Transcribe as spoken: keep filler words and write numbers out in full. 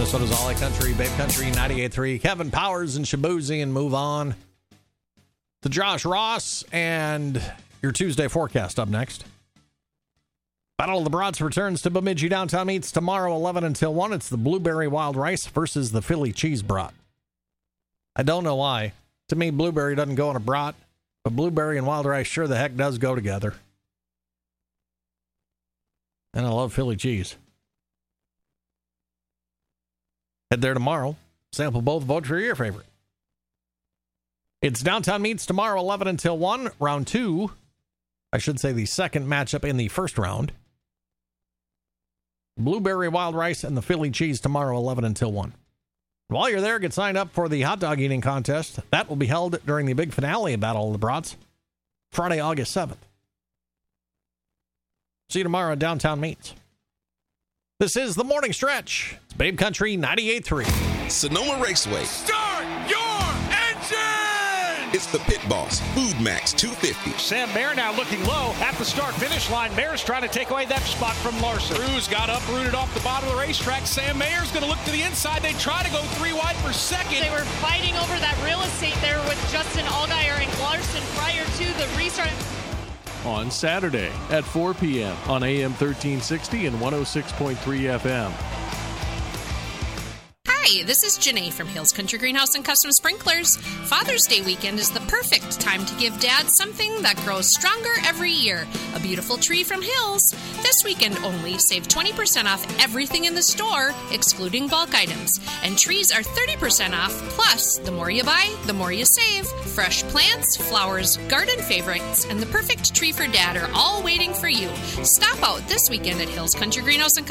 Minnesota's All Country, Babe Country, ninety-eight point three. Kevin Powers and Shabuzi, and move on to Josh Ross and your Tuesday forecast up next. Battle of the Brats returns to Bemidji Downtown Meats tomorrow, eleven until one. It's the Blueberry Wild Rice versus the Philly Cheese Brat. I don't know why. To me, blueberry doesn't go in a brat, but blueberry and wild rice sure the heck does go together. And I love Philly cheese. Head there tomorrow. Sample both. Vote for your favorite. It's Downtown Meats tomorrow, eleven until one. Round two. I should say the second matchup in the first round. Blueberry Wild Rice and the Philly Cheese tomorrow, eleven until one. While you're there, get signed up for the hot dog eating contest. That will be held during the big finale of Battle of the Brats, Friday, August seventh. See you tomorrow at Downtown Meats. This is The Morning Stretch. It's Babe Country ninety-eight point three. Sonoma Raceway. Start your engine! It's the Pit Boss, Food Max two fifty. Sam Mayer now looking low at the start-finish line. Mayer's trying to take away that spot from Larson. Cruz got uprooted off the bottom of the racetrack. Sam Mayer's going to look to the inside. They try to go three wide for second. They were fighting over that real estate there with Justin Allgaier and Larson prior to the restart. On Saturday at four p.m. on A M thirteen sixty and one oh six point three F M. Hi, this is Janae from Hills Country Greenhouse and Custom Sprinklers. Father's Day weekend is the perfect time to give Dad something that grows stronger every year. A beautiful tree from Hills. This weekend only, save twenty percent off everything in the store, excluding bulk items. And trees are thirty percent off, plus the more you buy, the more you save. Fresh plants, flowers, garden favorites, and the perfect tree for Dad are all waiting for you. Stop out this weekend at Hills Country Greenhouse and